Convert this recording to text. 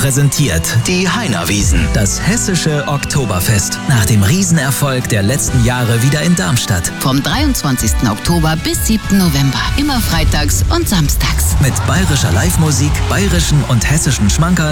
präsentiert die Heinerwiesen, das hessische Oktoberfest. Nach dem Riesenerfolg der letzten Jahre wieder in Darmstadt. Vom 23. Oktober bis 7. November. Immer freitags und samstags. Mit bayerischer Live-Musik, bayerischen und hessischen Schmankerl